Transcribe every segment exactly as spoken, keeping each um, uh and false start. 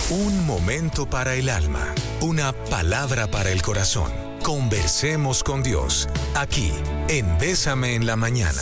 Un momento para el alma, una palabra para el corazón. Conversemos con Dios, aquí en Bésame en la Mañana.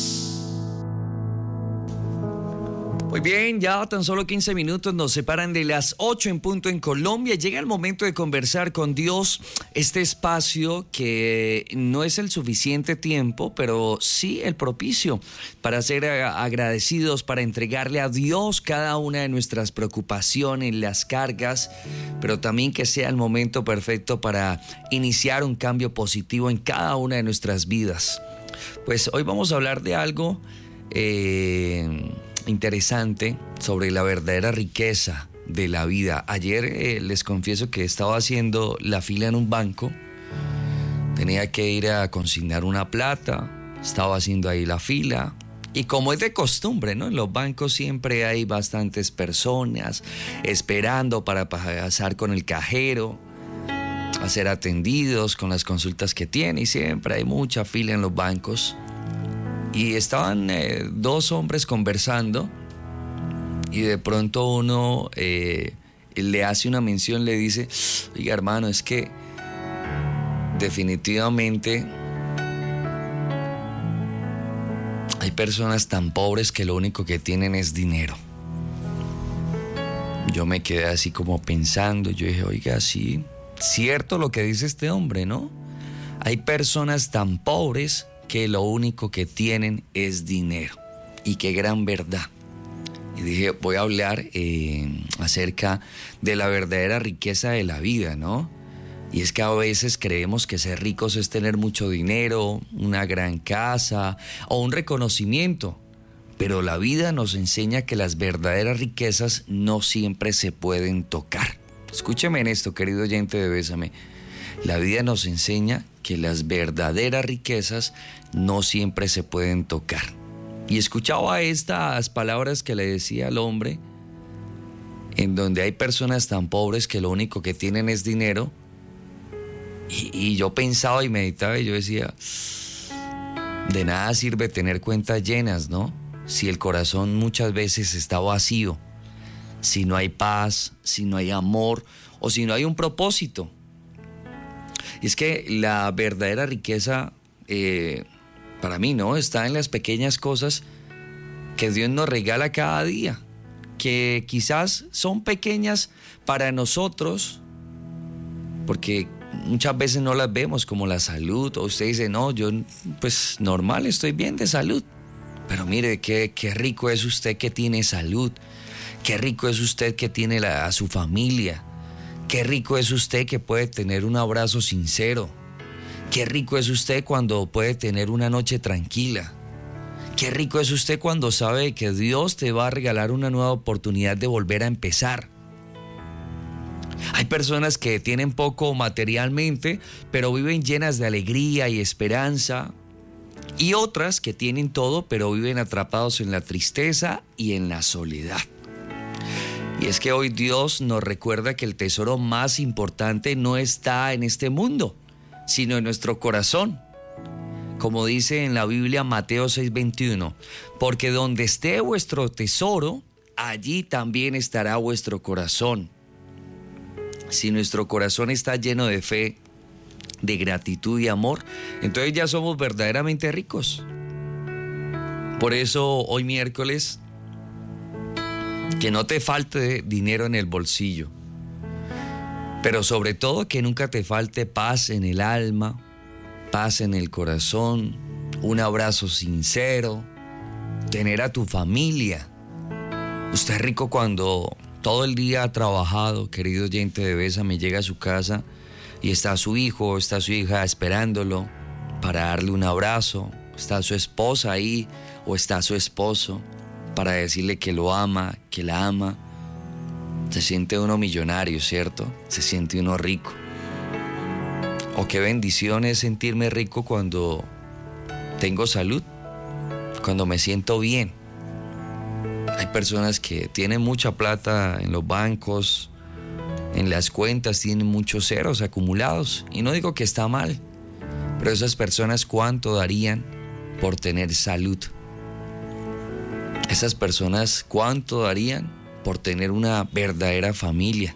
Muy bien, ya tan solo quince minutos nos separan de las ocho en punto en Colombia. Llega el momento de conversar con Dios, este espacio que no es el suficiente tiempo, pero sí el propicio para ser agradecidos, para entregarle a Dios cada una de nuestras preocupaciones, las cargas, pero también que sea el momento perfecto para iniciar un cambio positivo en cada una de nuestras vidas. Pues hoy vamos a hablar de algo eh, interesante sobre la verdadera riqueza de la vida. Ayer eh, les confieso que estaba haciendo la fila en un banco, tenía que ir a consignar una plata, estaba haciendo ahí la fila y como es de costumbre, ¿no? En los bancos siempre hay bastantes personas esperando para pasar con el cajero, a ser atendidos con las consultas que tiene, y siempre hay mucha fila en los bancos. Y estaban eh, dos hombres conversando y de pronto uno eh, le hace una mención, le dice: oiga, hermano, es que definitivamente hay personas tan pobres que lo único que tienen es dinero. Yo me quedé así como pensando, yo dije, oiga, sí, cierto lo que dice este hombre, ¿no? Hay personas tan pobres que lo único que tienen es dinero. Y qué gran verdad. Y dije, voy a hablar eh, acerca de la verdadera riqueza de la vida, ¿no? Y es que a veces creemos que ser ricos es tener mucho dinero, una gran casa o un reconocimiento. Pero la vida nos enseña que las verdaderas riquezas no siempre se pueden tocar. Escúcheme en esto, querido oyente de Bésame. La vida nos enseña que las verdaderas riquezas no siempre se pueden tocar. Y escuchaba estas palabras que le decía al hombre, en donde hay personas tan pobres que lo único que tienen es dinero. Y, y yo pensaba y meditaba y yo decía, de nada sirve tener cuentas llenas, ¿no? Si el corazón muchas veces está vacío, si no hay paz, si no hay amor o si no hay un propósito. Y es que la verdadera riqueza, eh, para mí, ¿no?, está en las pequeñas cosas que Dios nos regala cada día, que quizás son pequeñas para nosotros, porque muchas veces no las vemos, como la salud. O usted dice, no, yo pues normal, estoy bien de salud. Pero mire, qué, qué rico es usted que tiene salud, qué rico es usted que tiene la, a su familia. Qué rico es usted que puede tener un abrazo sincero. Qué rico es usted cuando puede tener una noche tranquila. Qué rico es usted cuando sabe que Dios te va a regalar una nueva oportunidad de volver a empezar. Hay personas que tienen poco materialmente, pero viven llenas de alegría y esperanza. Y otras que tienen todo, pero viven atrapados en la tristeza y en la soledad. Y es que hoy Dios nos recuerda que el tesoro más importante no está en este mundo, sino en nuestro corazón. Como dice en la Biblia Mateo seis veintiuno, porque donde esté vuestro tesoro, allí también estará vuestro corazón. Si nuestro corazón está lleno de fe, de gratitud y amor, entonces ya somos verdaderamente ricos. Por eso hoy miércoles, que no te falte dinero en el bolsillo, pero sobre todo que nunca te falte paz en el alma, paz en el corazón, un abrazo sincero, tener a tu familia. Usted es rico cuando todo el día ha trabajado, querido oyente de Bésame, llega a su casa y está su hijo, está su hija esperándolo para darle un abrazo, está su esposa ahí o está su esposo para decirle que lo ama, que la ama. Se siente uno millonario, ¿cierto? Se siente uno rico. O qué bendición es sentirme rico cuando tengo salud, cuando me siento bien. Hay personas que tienen mucha plata en los bancos, en las cuentas tienen muchos ceros acumulados. Y no digo que está mal, pero esas personas ¿cuánto darían por tener salud? Esas personas ¿cuánto darían por tener una verdadera familia.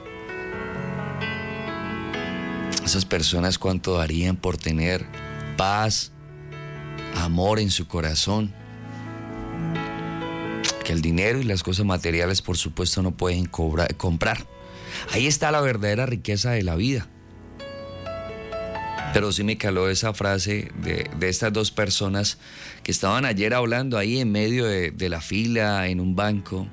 Esas personas cuánto darían por tener paz, amor en su corazón. Que el dinero y las cosas materiales, por supuesto, no pueden cobrar, comprar. Ahí está la verdadera riqueza de la vida. Pero sí me caló esa frase de, de estas dos personas que estaban ayer hablando ahí en medio de, de la fila, en un banco.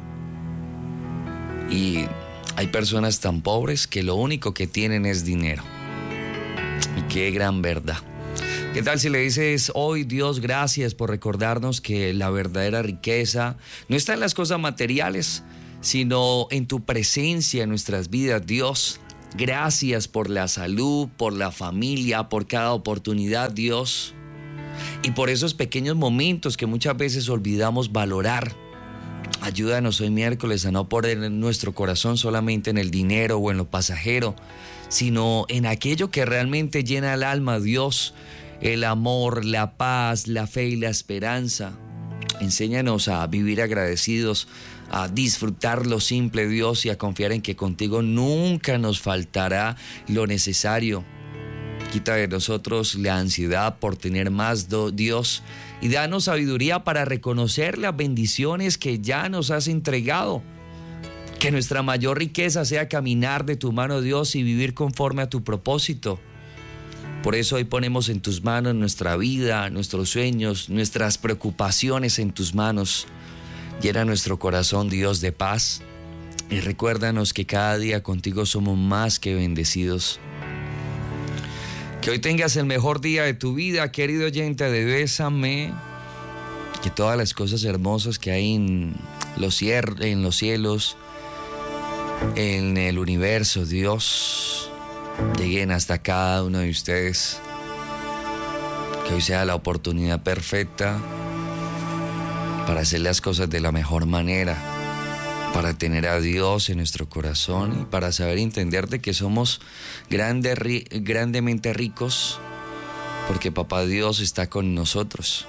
Y hay personas tan pobres que lo único que tienen es dinero. Y qué gran verdad. ¿Qué tal si le dices hoy, Dios, gracias por recordarnos que la verdadera riqueza no está en las cosas materiales, sino en tu presencia en nuestras vidas, Dios? Gracias por la salud, por la familia, por cada oportunidad, Dios. Y por esos pequeños momentos que muchas veces olvidamos valorar. Ayúdanos hoy miércoles a no poner nuestro corazón solamente en el dinero o en lo pasajero, sino en aquello que realmente llena el alma, Dios. El amor, la paz, la fe y la esperanza. Enséñanos a vivir agradecidos, a disfrutar lo simple, Dios, y a confiar en que contigo nunca nos faltará lo necesario. Quita de nosotros la ansiedad por tener más, Dios, y danos sabiduría para reconocer las bendiciones que ya nos has entregado. Que nuestra mayor riqueza sea caminar de tu mano, Dios, y vivir conforme a tu propósito. Por eso hoy ponemos en tus manos nuestra vida, nuestros sueños, nuestras preocupaciones en tus manos. Llena nuestro corazón, Dios, de paz, y recuérdanos que cada día contigo somos más que bendecidos. Que hoy tengas el mejor día de tu vida, querido oyente de Bésame. Que todas las cosas hermosas que hay en los, cier- en los cielos, en el universo, Dios, lleguen hasta cada uno de ustedes. Que hoy sea la oportunidad perfecta para hacer las cosas de la mejor manera, para tener a Dios en nuestro corazón y para saber entender de que somos grande, ri, grandemente ricos porque Papá Dios está con nosotros.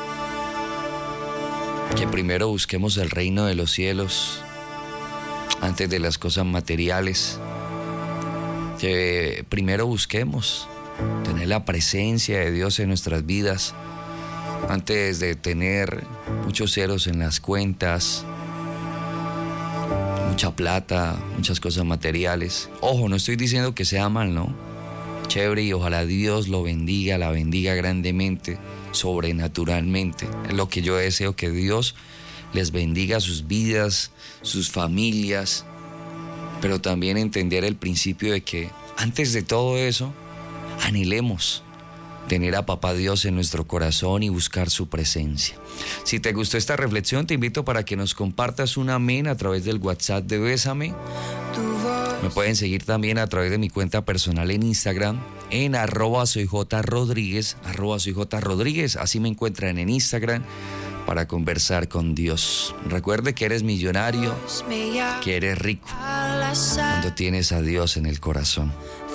Que primero busquemos el reino de los cielos antes de las cosas materiales. Que primero busquemos tener la presencia de Dios en nuestras vidas antes de tener muchos ceros en las cuentas, mucha plata, muchas cosas materiales. Ojo, no estoy diciendo que sea mal, ¿no? Chévere, y ojalá Dios lo bendiga, la bendiga grandemente, sobrenaturalmente. Es lo que yo deseo, que Dios les bendiga sus vidas, sus familias, pero también entender el principio de que antes de todo eso, anhelemos tener a Papá Dios en nuestro corazón y buscar su presencia. Si te gustó esta reflexión, te invito para que nos compartas un amén a través del WhatsApp de Bésame. Me pueden seguir también a través de mi cuenta personal en Instagram, en arroba soy J Rodríguez, arroba soy J Rodríguez, así me encuentran en Instagram, para conversar con Dios. Recuerde que eres millonario, que eres rico, cuando tienes a Dios en el corazón.